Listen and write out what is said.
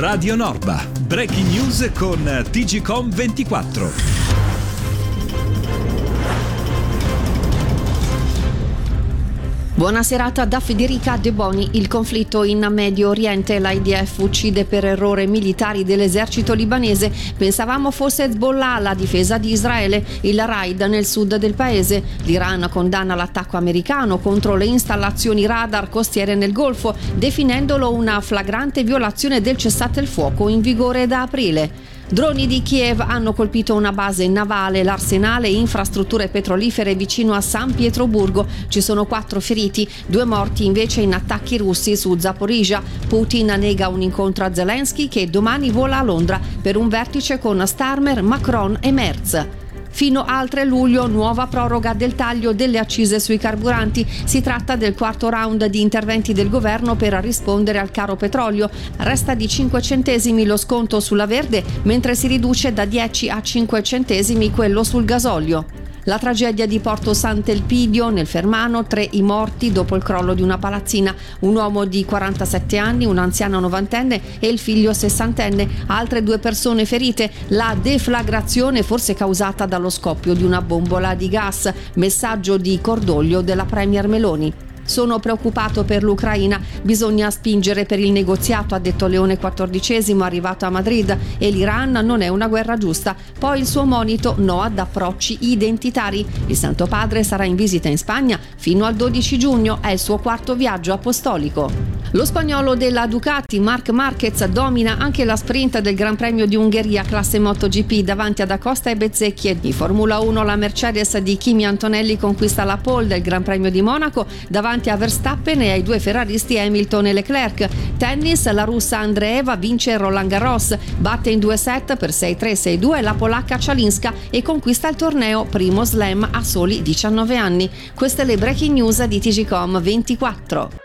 Radio Norba. Breaking news con TGcom 24. Buona serata da Federica De Boni. Il conflitto in Medio Oriente, l'IDF uccide per errore militari dell'esercito libanese. Pensavamo fosse Hezbollah la difesa di Israele. Il raid nel sud del paese. L'Iran condanna l'attacco americano contro le installazioni radar costiere nel Golfo, definendolo una flagrante violazione del cessate il fuoco in vigore da aprile. Droni di Kiev hanno colpito una base navale, l'arsenale e infrastrutture petrolifere vicino a San Pietroburgo. Ci sono 4 feriti, 2 morti invece in attacchi russi su Zaporizhzhia. Putin nega un incontro a Zelensky che domani vola a Londra per un vertice con Starmer, Macron e Merz. Fino al 3 luglio nuova proroga del taglio delle accise sui carburanti. Si tratta del quarto round di interventi del governo per rispondere al caro petrolio. Resta di 5 centesimi lo sconto sulla verde, mentre si riduce da 10 a 5 centesimi quello sul gasolio. La tragedia di Porto Sant'Elpidio nel Fermano, 3 i morti dopo il crollo di una palazzina, un uomo di 47 anni, un'anziana novantenne e il figlio 60enne, altre 2 persone ferite, la deflagrazione forse causata dallo scoppio di una bombola di gas, messaggio di cordoglio della Premier Meloni. Sono preoccupato per l'Ucraina, bisogna spingere per il negoziato, ha detto Leone XIV arrivato a Madrid, e l'Iran non è una guerra giusta. Poi il suo monito no ad approcci identitari. Il Santo Padre sarà in visita in Spagna fino al 12 giugno, è il suo 4º viaggio apostolico. Lo spagnolo della Ducati, Marc Márquez, domina anche la sprint del Gran Premio di Ungheria classe MotoGP davanti ad Acosta e Bezzecchi. Di Formula 1 la Mercedes di Kimi Antonelli conquista la pole del Gran Premio di Monaco davanti a Verstappen e ai 2 ferraristi Hamilton e Leclerc. Tennis, la russa Andreeva vince Roland Garros, batte in 2 set per 6-3, 6-2 la polacca Cialinska e conquista il torneo, primo slam a soli 19 anni. Queste le breaking news di TGcom 24.